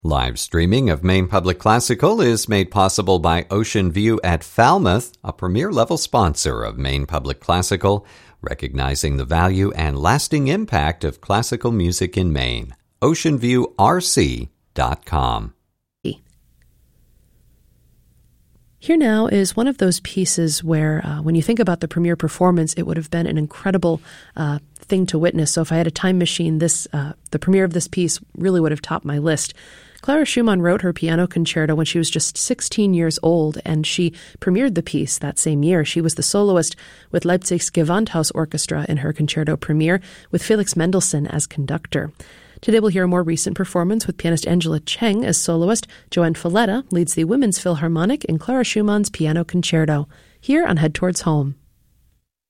Live streaming of Maine Public Classical is made possible by Ocean View at Falmouth, a premier-level sponsor of Maine Public Classical, recognizing the value and lasting impact of classical music in Maine. OceanViewRC.com. Here now is one of those pieces where, when you think about the premiere performance, it would have been an incredible thing to witness. So if I had a time machine, the premiere of this piece really would have topped my list. Clara Schumann wrote her piano concerto when she was just 16 years old, and she premiered the piece that same year. She was the soloist with Leipzig's Gewandhaus Orchestra in her concerto premiere, with Felix Mendelssohn as conductor. Today we'll hear a more recent performance with pianist Angela Cheng as soloist. Joanne Falletta leads the Women's Philharmonic in Clara Schumann's piano concerto. Here on Head Towards Home.